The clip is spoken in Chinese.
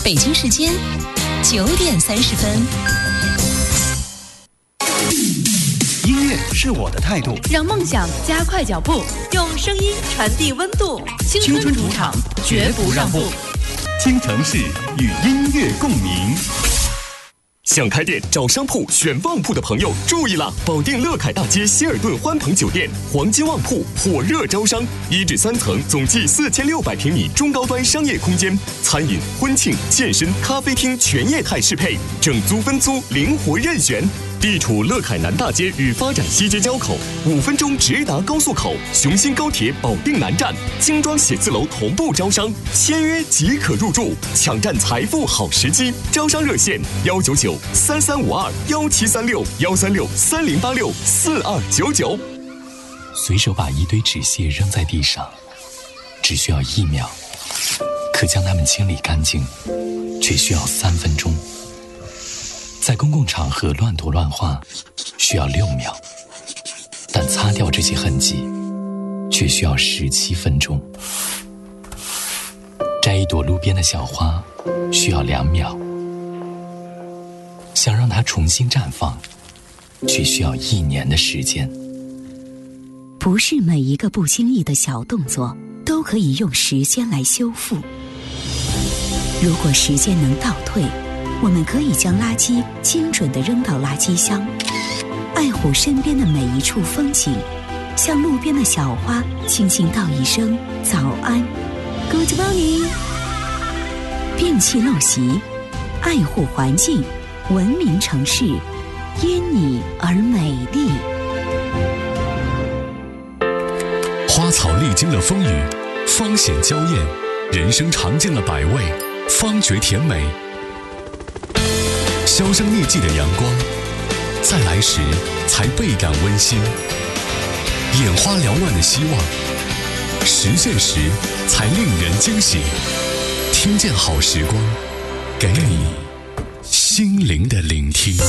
北京时间9:30。 音乐是我的态度， 让梦想加快脚步，用声音传递温度。青春主场，绝不让步。 听城市与音乐共鸣。 想开店找商铺选旺铺的朋友注意了！保定乐凯大街希尔顿欢朋酒店黄金旺铺火热招商，1至3层，总计4600平米中高端商业空间，餐饮、婚庆、健身、咖啡厅全业态适配，整租分租灵活任选。地处乐凯南大街与发展西街交口，5分钟直达高速口，雄心高铁保定南站，精装写字楼同步招商，签约即可入住，抢占财富好时机。招商热线199-3352-136-136-3086-4299。 随手把一堆纸屑扔在地上，只需要1秒，可将它们清理干净，却需要3分钟。在公共场合乱涂乱画，需要6秒，但擦掉这些痕迹，却需要17分钟。摘一朵路边的小花，需要2秒，想让它重新绽放，却需要1年的时间。 不是每一个不经意的小动作，都可以用时间来修复。如果时间能倒退，我们可以将垃圾精准地扔到垃圾箱，爱护身边的每一处风景，向路边的小花轻轻道一声早安 Good morning。 摒弃陋习，爱护环境，文明城市因你而美丽。 花草历经了风雨，方显娇艳；人生尝尽了百味，方觉甜美。销声匿迹的阳光，再来时才倍感温馨；眼花缭乱的希望，实现时才令人惊喜。听见好时光，给你心灵的聆听。